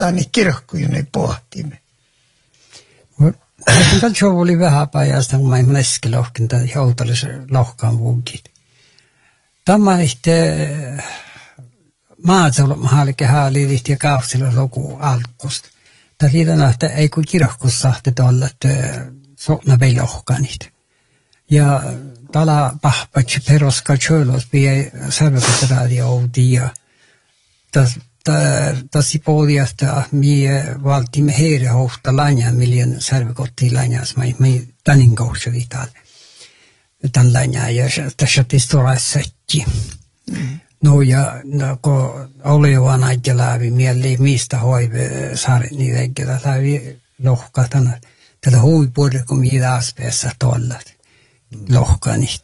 Tani kirkkujen pohtimme. Tämä oli vähän päivästä, kun mä en neskelohkin, tai joutallisen lohkaan vuukit. Tämä sitten maatalouden hääliivit ja kaustilla loku alkusta. Tämä liitän, että ei kun kirkkuus sahti tuolla, että sopna vei lohkanit. Ja täällä pahpatsi peroska tjölos pii särväkotraadi outi ja tässä puolesta mie valtimme heidän hohta lanja, miljoon särväkotti lanjas, mä tännin kohdassa täällä. Tän lanja ja tässä tistora sätti. No ja kun oli vaan aika läpi, mieli mistä hoive saaret niitä eikä läpi lohkaa tänne. Tällä huipuolella kun mitä aspeessa tuolla lohkaa niitä.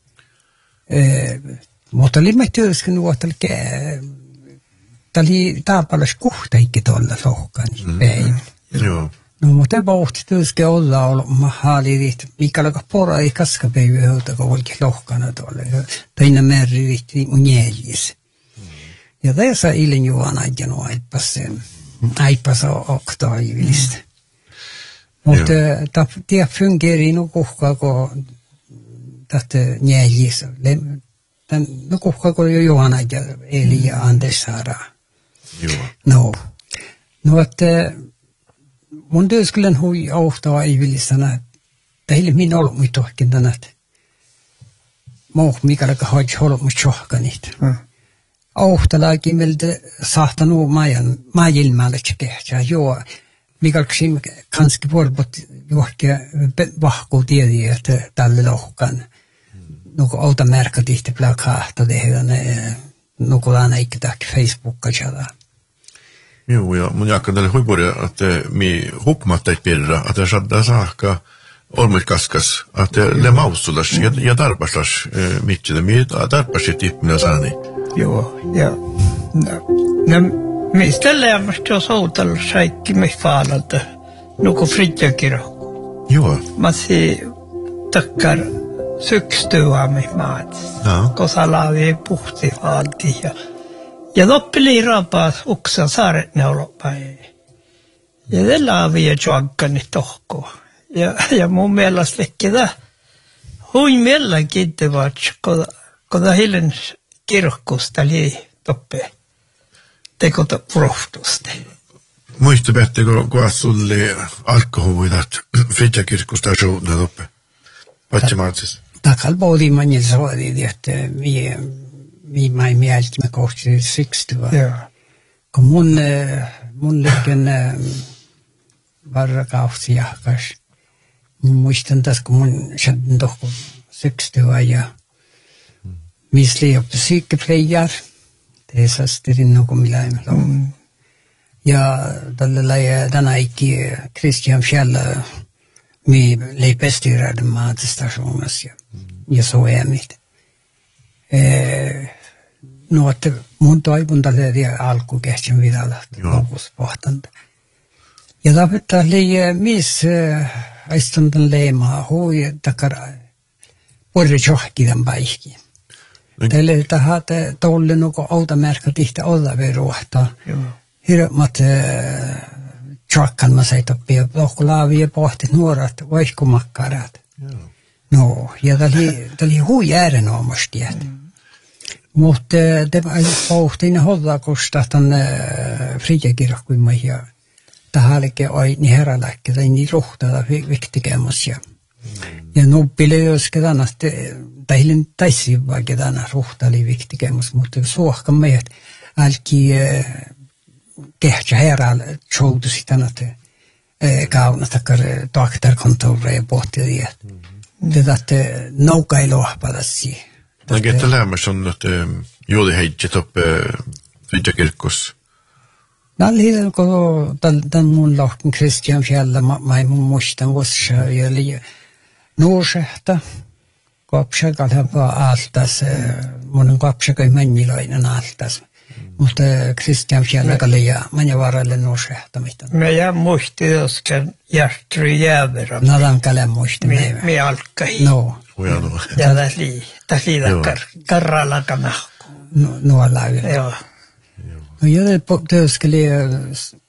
Mutta oli mä työsken nuotteli tämä oli taapalas kuhta eikä tuolla lohkaa niitä. Joo. No mutta pohti työsken olla olemahaalirit, mikä alkaa pora ei kaskapäivä höytä, kun olikin lohkana tuolla. Taina määrin riitti mun jäljissä. Ja tässä ilin juon aikana aipas oktaavilista. Mutta tämä fungerii no kuhkaa, kun tästä jäljissä. No kuhkaa, kun jo juon aikana Eli ja Anders Saraa. Joo. No että mun työskelen hui auhtaa aivillisena, että heille minä ollut muita tohkin tänä, että muuh mikäläkä haitsi ollut muita sohkanit. Auhtalaakin meiltä sahtanut maajilmäälle kehtsää, joo. Mikäläksi kanski vuorpot johkia vahkuu tiedi, että tälle lohkan. Nuku auta märkä tihti plakahta tehdä, nuku aina eikä tahki Facebookka-chataa. Joo, ja mun jakka tälle huipuria, että mi hupmattait pirra, että saattaa saakka olmit kaskas, että le maustulas ja tarpaslas mitchille, mi tarpasit ihminen saani. Joo, ja mistä lämmästä jos outalla saikki me faalalta, nuku fritjakirjo. Joo. Mä si takkar sykstuamme maat, kosa laavii puhti faalti ja loppeli rapaas uksa saaret neulapäin. Ja ne laavii juokkani tohkoa. Ja mun mielestä lekkiä hui miellä kiittävät, kun hillen kirkkusta oli toppe tekota prohtusta. Muista päätti, kun sulle alkohoidat fritjakirkusta suunnan toppe? Patsimaatsissa. Takal pohdin manjil soodi, että mä ei mieltä, mä kohti sykstyä. Kun mun lykkän varrakausi jahkas. Muistan tässä, kun mun sätten tohko sykstyä ja misli oppi psykeplejar. Teesas tirin nuku miläimä. Ja tällä lailla tänä ikki Christian Fjällä mi lei pestiräiden maatestationassa ja soemit. No, että mun toivonta oli alkukehtien vidalla fokuspohtanta. Ja tapettaa oli missä aistuntan leimaa hui takara porre johkidan paikki. Tälle tahat tolle nuko automärkä tihti olla veruhtaa. Hirmat tjokkan mä sai toppia lohkolaavia pohtit nuorat vaihkumakkarat. No, ja tämä oli hui äärenomasti. Mutta tämä pohtiin hollakosta tänne frijakirkkuimme ja tähänkin oli niin herälläkki tai niin ruhtaa viktikämmässä. Ja nuppille joskin tänne, tai taisi vaikka tänne ruhtaa oli viktikämmässä, mutta suohkan meidät älki kehtsä herällä joutuisi tänne kauna takkar doktorkontoreja pohtia. Tätä noukailoa palassi. Näin, että lämmässä on, että juuri heitsit op fritjakirkkus. Näin, kun tämän mun lohken Christian Fjällä, mä en muistan vuosia, ja oli nuusehta, kopsaka lämpää altas, mun kopsaka ei männilainen altas. Mutta Christian Fjällä oli ja mä varalle nuusehta mitään. Mä jää muisti joskin järstry jääverä. Näin kälän muisti. Me alkai. No. Ja tässä karralla kanahku. Nuolla yli. Joo. No ja työskeli